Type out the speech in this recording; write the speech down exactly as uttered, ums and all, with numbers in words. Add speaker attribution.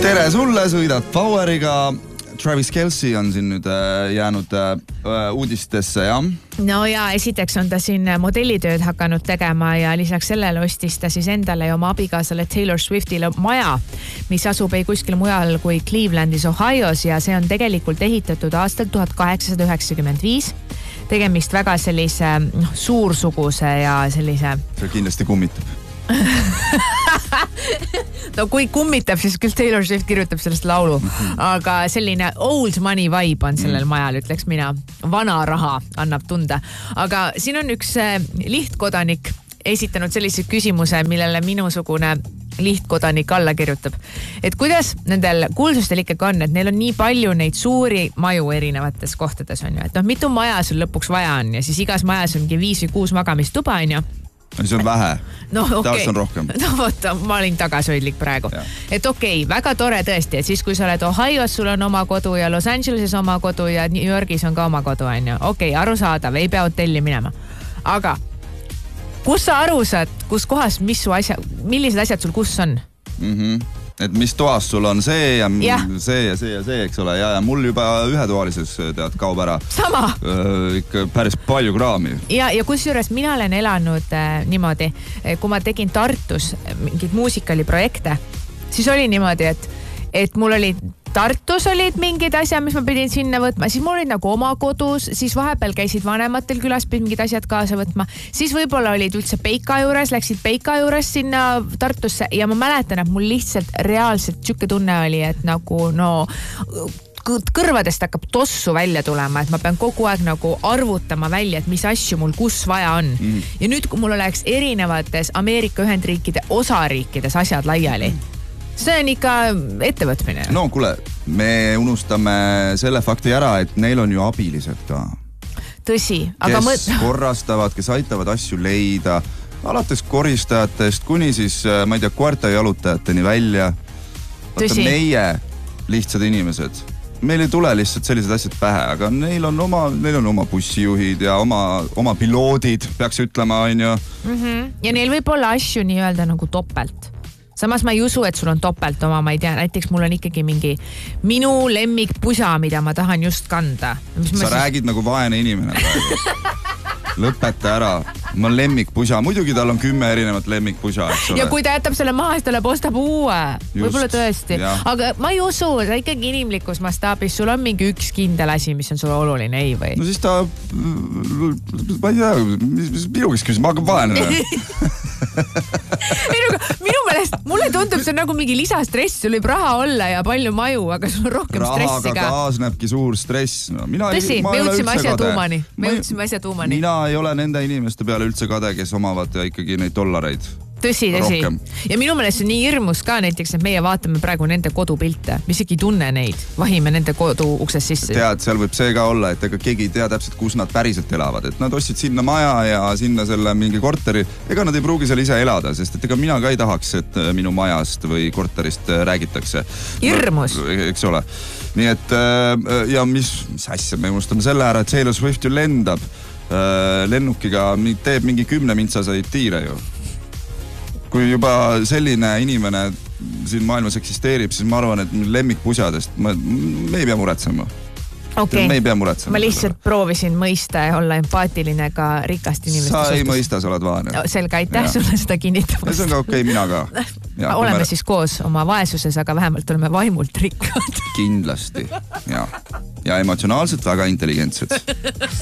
Speaker 1: tere sulle, sõidad Poweriga. Travis Kelce on siin nüüd jäänud uudistesse, jah?
Speaker 2: No ja esiteks on ta siin modellitööd hakanud tegema ja lisaks sellele ostis ta siis endale ja oma abikaasale Taylor Swiftile maja, mis asub ei kuskil mujal kui Clevelandis, Ohios ja see on tegelikult ehitatud aastal tuhat kaheksasada üheksakümmend viis. Tegemist väga sellise no, suursuguse ja sellise...
Speaker 1: See kindlasti kummitab.
Speaker 2: No kui kummitab, siis küll Taylor Swift kirjutab sellest laulu, aga selline old money vibe on sellel majal, ütleks mina. Vana raha annab tunda. Aga siin on üks lihtkodanik esitanud sellise küsimuse, millele minusugune lihtkodanik alla kirjutab. Et kuidas nendel kuulsustel ikkagi on, et neil on nii palju neid suuri maju erinevates kohtades on ju. Et noh, mitu maja sul lõpuks vaja on ja siis igas majas ongi viis või kuus magamistuba on ju.
Speaker 1: See on vähe.
Speaker 2: No okei.
Speaker 1: Taas on rohkem.
Speaker 2: No võtta, ma olin tagasoidlik praegu. Ja. Et okei, okay, väga tore tõesti, et siis kui sa oled Ohios, sul on oma kodu ja Los Angeleses oma kodu ja New Yorgis on ka oma kodu, on ju. Okei, okay, aru saadav, ei pea hotelli minema. Aga kus sa aru saad, kus kohas, mis su asja, millised asjad sul kus on?
Speaker 1: Mhm. Et mis toas sul on see ja, ja see ja see ja see, eks ole. Ja, ja mul juba ühetoalises tead kaub ära.
Speaker 2: Sama.
Speaker 1: Äh, ikka päris palju kraami.
Speaker 2: Ja, ja kus juures mina olen elanud äh, niimoodi, kui ma tegin Tartus mingid muusikaliprojekte, siis oli niimoodi, et, et mul oli Tartus olid mingid asjad, mis ma pidin sinna võtma, siis mul olid nagu oma kodus, siis vahepeal käisid vanematel külas, pidin mingid asjad kaasa võtma, siis võib-olla olid üldse Peika juures, läksid Peika juures sinna Tartusse ja ma mäletan, et mul lihtsalt reaalselt tšükke tunne oli, et nagu no kõrvadest hakkab tossu välja tulema, et ma pean kogu aeg nagu arvutama välja, et mis asju mul kus vaja on. Mm. Ja nüüd, kui mul oleks erinevates Ameerika Ühendriikide osariikides asjad laiali, see on ikka ettevõtmine.
Speaker 1: No kuule, me unustame selle fakti ära, et neil on ju abilised ka.
Speaker 2: Tõsi.
Speaker 1: Aga kes mõt... korrastavad, kes aitavad asju leida, alates koristajatest kuni siis, ma ei tea, koerta jalutajateni välja. Vaata, meie lihtsad inimesed, meil ei tule lihtsalt sellised asjad pähe, aga neil on oma, neil on oma bussijuhid ja oma, oma piloodid, peaks ütlema, on ju.
Speaker 2: Mm-hmm. Ja neil võib olla asju nii öelda nagu topelt. Samas ma ei usu, et sul on topelt oma, ma ei tea, näiteks mul on ikkagi mingi minu lemmik pusa, mida ma tahan just kanda.
Speaker 1: Mis sa siis... räägid nagu vaene inimene praegu. Lõpeta ära. Ma on lemmik pusa. Muidugi tal on kümme erinevat lemmik pusa.
Speaker 2: Ja kui ta jätab selle maha, siis ta läheb ostab uue. Võib-olla tõesti. Ja. Aga ma ei usu, ta ikkagi inimlikus mastaabis. Sul on mingi üks kindel asi, mis on sulle oluline, ei või?
Speaker 1: No siis ta... Ma ei tea, minu kes küsis, ma hakkan vaene.
Speaker 2: Minu meelest, mulle tundub, see on nagu mingi lisastress. Sul võib raha olla ja palju maju, aga sul on rohkem
Speaker 1: Rahaga
Speaker 2: stressi ka.
Speaker 1: Rahaga kaasnebki suur stress. No, mina
Speaker 2: Tõsi,
Speaker 1: ei,
Speaker 2: me jõudsime asja tuumani. Me jõudsime asja tuumani.
Speaker 1: Mina ei ole nende inimeste peale üldse kade, kes omavad ikkagi neid dollareid.
Speaker 2: Tõsi, tõsi. Ja minu meelest on nii hirmus ka näiteks, et meie vaatame praegu nende kodupilte. Me isegi tunne neid. Vahime nende kodu uksest sisse.
Speaker 1: Tead, seal võib see ka olla, et ega keegi ei tea täpselt, kus nad päriselt elavad. Et nad ostsid sinna maja ja sinna selle mingi korteri. Ega nad ei pruugi seal ise elada, sest et ega mina ka ei tahaks, et minu majast või korterist räägitakse.
Speaker 2: Hirmus.
Speaker 1: No, eks ole. Nii et, ja mis, mis asja, me unustame selle ära, et Taylor Swift ju lendab lennukiga, teeb mingi kümne mintsaseid tiire ju. Kui juba selline inimene siin maailmas eksisteerib, siis ma arvan, et lemmikpusadest me, me ei pea muretsema.
Speaker 2: Okay.
Speaker 1: Me ei pea muretsema.
Speaker 2: Ma lihtsalt selle. proovisin mõista ja olla empaatiline ka rikast inimeste
Speaker 1: sa
Speaker 2: suhtes.
Speaker 1: Ei mõista, sa oled vaane.
Speaker 2: Selge, aitäh sulle seda kinnitamast.
Speaker 1: Ja see on ka okei, okay, mina ka.
Speaker 2: Ja, oleme me... siis koos oma vaesuses, aga vähemalt oleme vaimult rikkad.
Speaker 1: Kindlasti, ja. Ja emotsionaalselt väga intelligentsed.